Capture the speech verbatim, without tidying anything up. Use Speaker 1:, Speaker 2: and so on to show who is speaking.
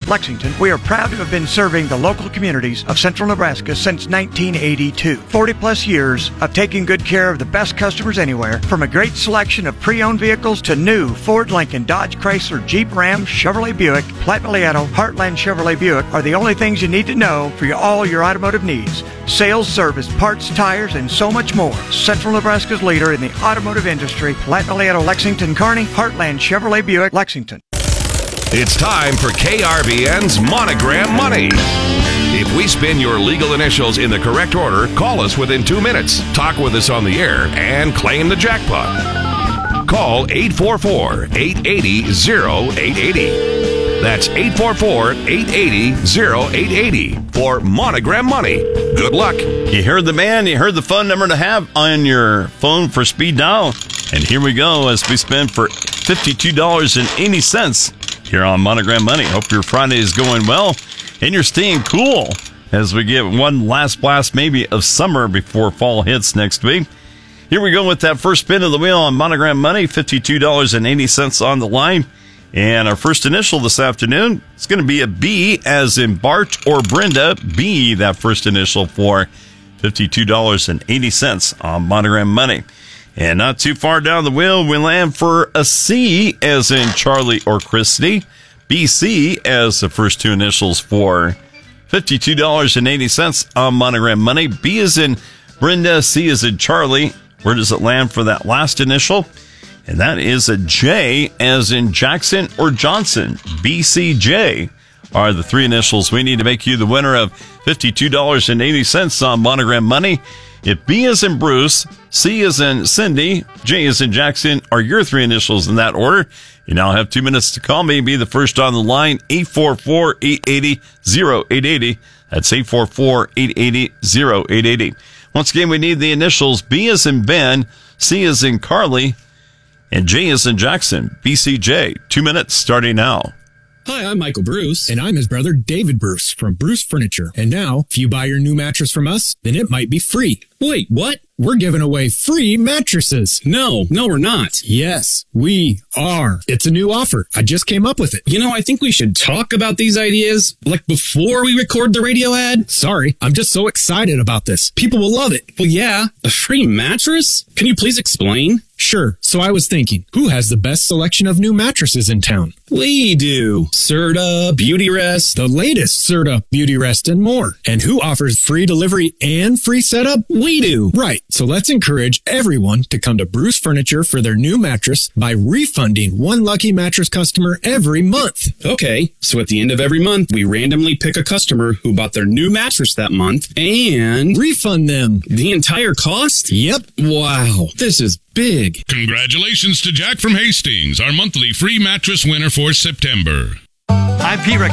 Speaker 1: Lexington, we are proud to have been serving the local communities of central Nebraska since nineteen eighty-two. forty plus years of taking good care of the best customers anywhere, from a great selection of pre-owned vehicles to new Ford, Lincoln, Dodge, Chrysler, Jeep, Ram, Chevrolet Buick, Platte Vallejo, Heartland Chevrolet Buick are the only things you need to know for your, all your automotive needs. Sales, service, parts, tires, and so much more. Central Nebraska's leader in the automotive industry, Platte Vallejo, Lexington, Kearney, Heartland Chevrolet Buick, Lexington.
Speaker 2: It's time for K R V N's Monogram Money. If we spin your legal initials in the correct order, call us within two minutes, talk with us on the air, and claim the jackpot. Call eight four four, eight eight zero, zero eight eight zero. That's eight four four, eight eight zero, zero eight eight zero for Monogram Money. Good luck.
Speaker 3: You heard the man, you heard the phone number to have on your phone for speed dial. And here we go as we spend for fifty-two dollars and eighty cents here on Monogram Money. Hope your Friday is going well and you're staying cool as we get one last blast maybe of summer before fall hits next week. Here we go with that first spin of the wheel on Monogram Money, fifty-two dollars and eighty cents on the line. And our first initial this afternoon is going to be a B, as in Bart or Brenda. B, that first initial for fifty-two dollars and eighty cents on Monogram Money. And not too far down the wheel, we land for a C, as in Charlie or Christy. B C as the first two initials for fifty-two dollars and eighty cents on Monogram Money. B is in Brenda, C is in Charlie. Where does it land for that last initial? And that is a J, as in Jackson or Johnson. B C J are the three initials we need to make you the winner of fifty-two dollars and eighty cents on Monogram Money. If B is in Bruce, C is in Cindy, J is in Jackson are your three initials in that order. You now have two minutes to call me. Be the first on the line, eight four four, eight eight zero, zero eight eight zero. That's eight four four, eight eight zero, zero eight eight zero. Once again, we need the initials. B is in Ben, C is in Carly, and J is in Jackson. B C J. Two minutes starting now.
Speaker 4: Hi, I'm Michael Bruce. And I'm his brother, David Bruce, from Bruce Furniture. And now, if you buy your new mattress from us, then it might be free. Wait, what? We're giving away free mattresses. No, no, we're not. Yes, we are. It's a new offer. I just came up with it. You know, I think we should talk about these ideas, like before we record the radio ad. Sorry, I'm just so excited about this. People will love it. Well, yeah, a free mattress? Can you please explain? Sure. So I was thinking, who has the best selection of new mattresses in town? We do. Serta, Beautyrest, the latest Serta, Beautyrest, and more. And who offers free delivery and free setup? We do. Right. So let's encourage everyone to come to Bruce Furniture for their new mattress by refunding one lucky mattress customer every month. Okay. So at the end of every month, we randomly pick a customer who bought their new mattress that month and refund them the entire cost? Yep. Wow. This is big.
Speaker 5: Congratulations to Jack from Hastings, our monthly free mattress winner for September.
Speaker 1: I'm Pete Rick.